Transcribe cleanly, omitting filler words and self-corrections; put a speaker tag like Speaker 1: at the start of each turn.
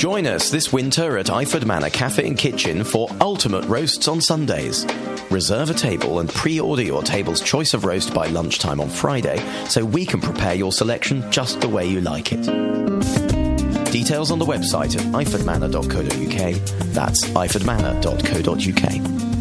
Speaker 1: Join us this winter at Iford Manor Cafe and Kitchen for ultimate roasts on Sundays. Reserve a table and pre-order your table's choice of roast by lunchtime on Friday so we can prepare your selection just the way you like it. Details on the website at ifordmanor.co.uk. That's ifordmanor.co.uk.